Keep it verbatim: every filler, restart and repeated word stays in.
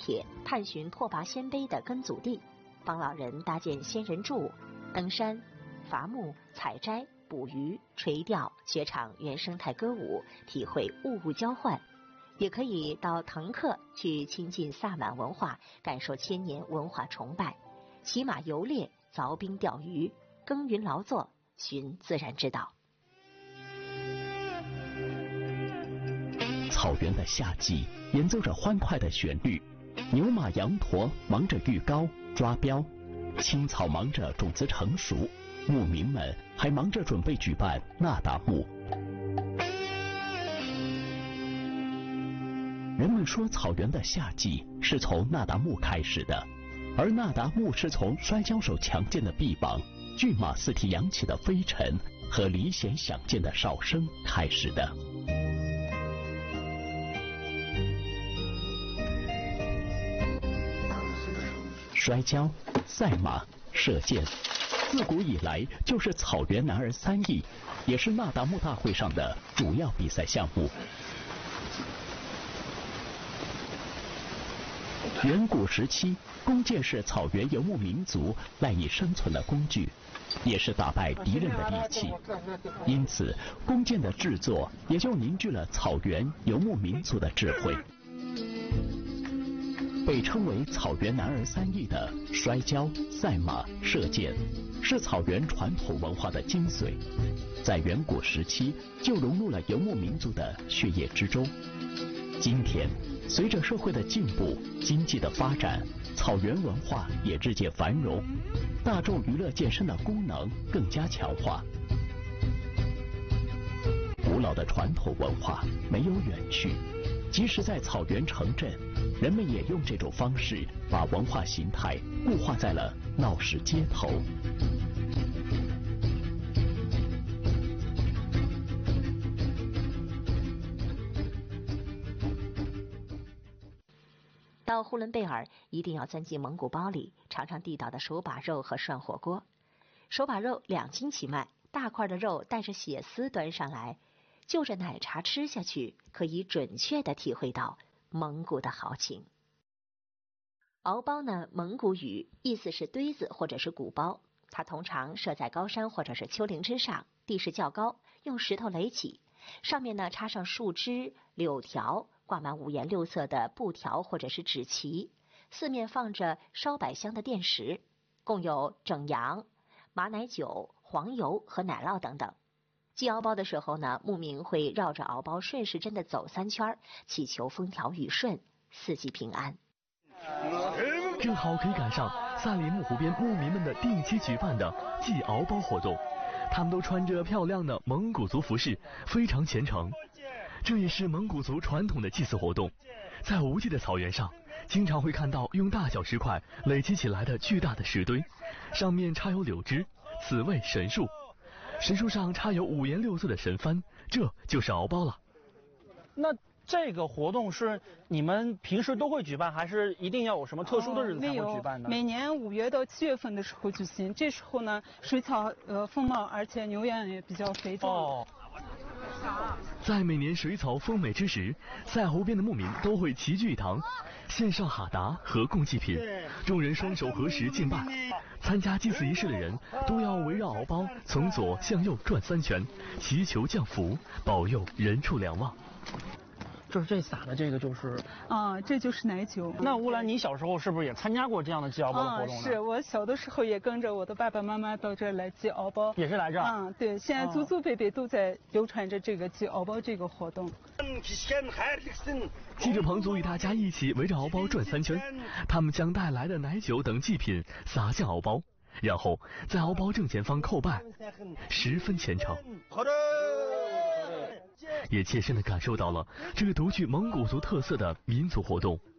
帖，探寻拓跋鲜卑的根祖地，帮老人搭建仙人柱，登山、伐木、采摘、捕鱼、垂钓，学场原生态歌舞，体会物物交换。也可以到腾克去亲近萨满文化，感受千年文化崇拜，骑马游猎、凿冰钓鱼、耕耘劳作，寻自然之道。 草原的夏季演奏着欢快的旋律，牛马羊驼忙着育羔抓标，青草忙着种子成熟，牧民们还忙着准备举办那达慕。人们说草原的夏季是从那达慕开始的，而那达慕是从摔跤手强健的臂膀、骏马四蹄扬起的飞尘和离弦响箭的哨声开始的。摔跤、赛马、射箭，自古以来就是草原男儿三艺，也是那达慕大会上的主要比赛项目。远古时期，弓箭是草原游牧民族赖以生存的工具，也是打败敌人的利器。因此，弓箭的制作也就凝聚了草原游牧民族的智慧。被称为草原男儿三艺的摔跤、赛马、射箭，是草原传统文化的精髓，在远古时期就融入了游牧民族的血液之中。今天，随着社会的进步、经济的发展，草原文化也日渐繁荣，大众娱乐健身的功能更加强化。古老的传统文化没有远去，即使在草原城镇，人们也用这种方式把文化形态固化在了闹市街头。 到呼伦贝尔一定要钻进蒙古包里，尝尝地道的手把肉和涮火锅。手把肉两斤起卖，大块的肉带着血丝端上来，就着奶茶吃下去，可以准确地体会到蒙古的豪情。敖包呢，蒙古语意思是堆子或者是鼓包，它通常设在高山或者是丘陵之上，地势较高，用石头垒起，上面呢插上树枝、柳条，挂满五颜六色的布条或者是纸旗，四面放着烧百香的垫石，共有整羊、马奶酒、黄油和奶酪等等。祭敖包的时候呢，牧民会绕着敖包顺时针的走三圈，祈求风调雨顺、四季平安。 正好可以赶上萨里木湖边牧民们的定期举办的祭敖包活动，他们都穿着漂亮的蒙古族服饰，非常虔诚。这也是蒙古族传统的祭祀活动。在无际的草原上，经常会看到用大小石块累积起来的巨大的石堆，上面插有柳枝，此为神树。神树上插有五颜六色的神幡，这就是敖包了。 那这个活动是你们平时都会举办，还是一定要有什么特殊的日子才会举办呢？ 哦、每年五月到七月份的时候举行，这时候呢，水草呃丰茂，而且牛羊也比较肥壮。哦， 在每年水草丰美之时，赛湖边的牧民都会齐聚一堂，献上哈达和贡祭品，众人双手合十敬拜。参加祭祀仪式的人都要围绕敖包从左向右转三圈，祈求降福，保佑人畜两旺。 就是这撒的这个就是啊，这就是奶酒。 那乌兰，你小时候是不是也参加过这样的祭敖包的活动呢？ 啊，是我小的时候也跟着我的爸爸妈妈到这儿来祭敖包。 也是来这儿？ 啊，对，现在祖祖辈辈都在流传着这个祭敖包这个活动。 记者彭祖与大家一起围着敖包转三圈，他们将带来的奶酒等祭品撒向敖包，然后在敖包正前方叩拜，十分虔诚。也切身地感受到了这个独具蒙古族特色的民族活动。